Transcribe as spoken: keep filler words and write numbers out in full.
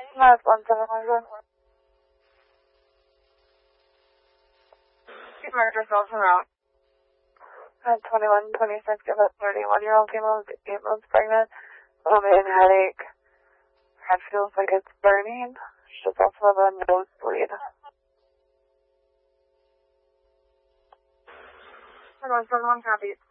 That's one seven hundred. Murder Felton Route. At twenty-one twenty-six, of a thirty-one-year-old female is eight months pregnant. Um, and headache. Head feels like it's burning. She just also have a nosebleed. one seven one copy.